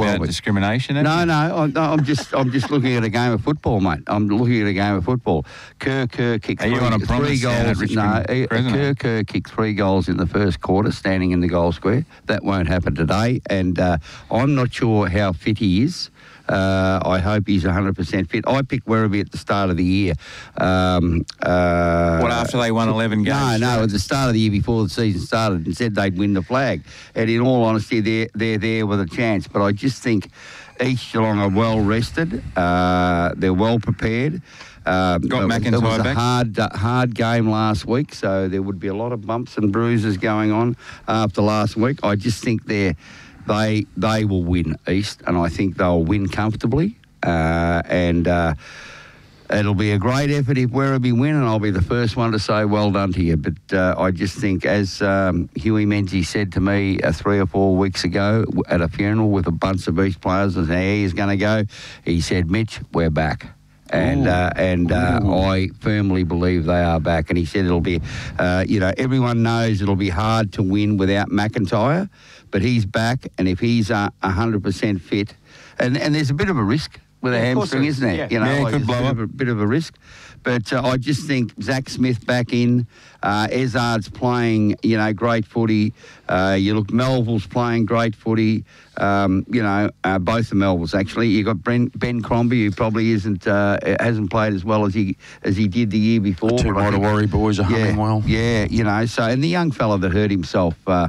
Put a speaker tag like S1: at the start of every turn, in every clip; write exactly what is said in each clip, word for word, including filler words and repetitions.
S1: well.
S2: about discrimination. haven't
S1: No,
S2: you?
S1: no, I'm, no, I'm just I'm just looking at a game of football, mate. I'm looking at a game of football. Kerr Kerr kicked
S2: Are you
S1: three,
S2: on a
S1: three
S2: promise down at
S1: goals.
S2: Richmond
S1: No,
S2: Crescent?
S1: Kerr Kerr kicked three goals in the first quarter, standing in the goal square. That won't happen today, and uh, I'm not sure how fit he is. Uh, I hope he's one hundred percent fit. I picked Werribee at the start of the year. Um, uh,
S2: What, after they won eleven games?
S1: No, no, at the start of the year before the season started, and said they'd win the flag. And in all honesty, they're, they're there with a chance. But I just think East Geelong are well rested. Uh, they're well prepared. Um,
S2: Got
S1: it was-
S2: McIntyre
S1: It was a
S2: back.
S1: hard, uh, hard game last week, so there would be a lot of bumps and bruises going on after last week. I just think they're... They they will win East, and I think they'll win comfortably. Uh, and uh, it'll be a great effort if Werribee win, and I'll be the first one to say well done to you. But uh, I just think, as um, Huey Menzies said to me uh, three or four weeks ago at a funeral with a bunch of East players, and how he's going to go, he said, "Mitch, we're back." And uh, and uh, I firmly believe they are back. And he said it'll be, uh, you know, everyone knows it'll be hard to win without McIntyre, but he's back. And if he's uh, one hundred percent fit, and, and there's a bit of a risk with a
S2: Yeah, of course
S1: hamstring,
S2: there is.
S1: isn't there?
S2: Yeah.
S1: You know,
S2: Yeah, it
S1: like
S2: could
S1: it's
S2: blow
S1: a bit
S2: up.
S1: of a bit of a risk. But uh, I just think Zach Smith back in, uh, Ezard's playing, you know, great footy. Uh, you look, Melville's playing great footy. Um, you know, uh, both the Melvilles actually. You got Ben, Ben Crombie, who probably isn't uh, hasn't played as well as he as he did the year before.
S3: The two
S1: but I think-
S3: Warri boys are humming
S1: yeah,
S3: well.
S1: Yeah, you know. So and the young fella that hurt himself. Uh,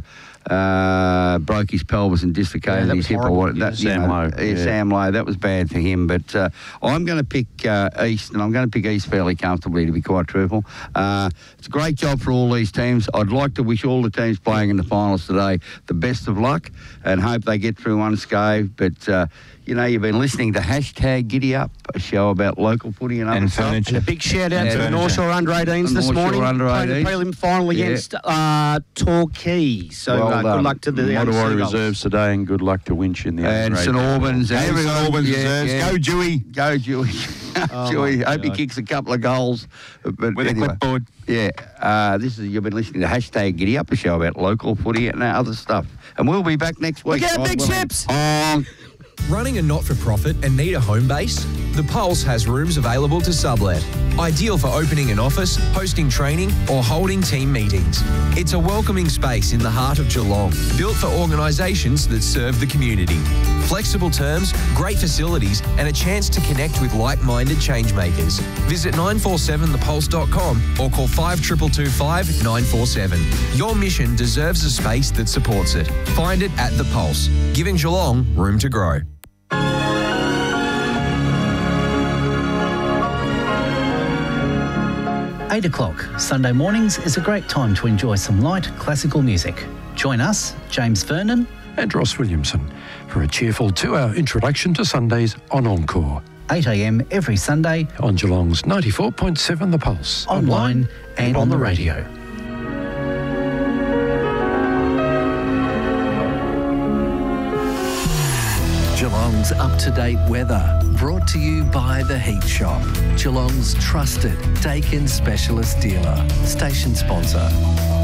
S1: uh, broke his pelvis and dislocated
S3: Yeah, that
S1: his
S3: was
S1: hip or
S3: horrible.
S1: what.
S3: Yeah,
S1: That, you
S3: Sam
S1: know,
S3: Lowe,
S1: yeah,
S3: yeah.
S1: Sam Lowe. That was bad for him. But uh, I'm going to pick uh, East, and I'm going to pick East fairly comfortably, to be quite truthful. Uh, it's a great job for all these teams. I'd like to wish all the teams playing in the finals today the best of luck, and hope they get through unscathed. But uh, you know, you've been listening to Hashtag Giddy Up, a show about local footy and other
S2: And
S1: stuff.
S2: furniture.
S4: And a big shout out
S1: Yeah,
S4: to the
S1: furniture.
S4: North Shore under eighteens
S1: The
S4: this
S1: North Shore
S4: morning.
S1: under
S4: Played the
S1: eighteens.
S4: prelim final
S1: Yeah.
S4: against uh, Torquay. So
S1: Well
S4: uh,
S1: done.
S4: good luck to the other
S3: Mottawarri
S4: Seagulls.
S3: reserves today, and good luck to Winch in the
S1: And
S3: under
S1: St
S3: eight.
S1: Albans and
S2: Hey,
S1: everyone.
S2: St Albans
S1: yeah,
S2: reserves.
S1: yeah.
S2: Go, Dewey.
S1: Go, Dewey.
S4: Oh,
S1: Dewey.
S4: my
S1: Hope he
S4: God.
S1: kicks a couple of goals. But
S2: With
S1: anyway,
S2: a clipboard.
S1: Yeah. Uh, this is you've been listening to Hashtag Giddy Up, a show about local footy and other stuff. And we'll be back next week.
S4: Look out,
S1: God
S4: big
S1: willing.
S4: ships!
S1: Oh,
S5: Running a not-for-profit and need a home base? The Pulse has rooms available to sublet. Ideal for opening an office, hosting training, or holding team meetings. It's a welcoming space in the heart of Geelong, built for organisations that serve the community. Flexible terms, great facilities, and a chance to connect with like-minded changemakers. Visit nine four seven the pulse dot com or call five two two two five nine four seven. Your mission deserves a space that supports it. Find it at The Pulse, giving Geelong room to grow.
S6: eight o'clock Sunday mornings is a great time to enjoy some light classical music. Join us, James Vernon,
S3: And Ross Williamson for a cheerful two-hour introduction to Sundays on Encore
S6: eight a m every Sunday,
S3: on Geelong's ninety-four point seven The Pulse.
S6: online and on the radio.
S7: Geelong's up-to-date weather, brought to you by The Heat Shop, Geelong's trusted Dakin specialist dealer, station sponsor.